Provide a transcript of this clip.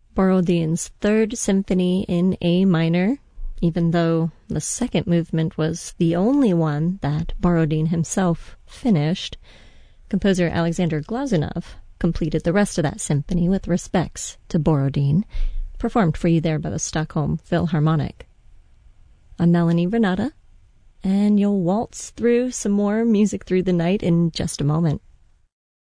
Borodin's Third Symphony in A minor, even though the second movement was the only one that Borodin himself finished. Composer Alexander Glazunov completed the rest of that symphony with respects to Borodin, performed for you there by the Stockholm Philharmonic. I'm Melanie Renata, and you'll waltz through some more music through the night in just a moment.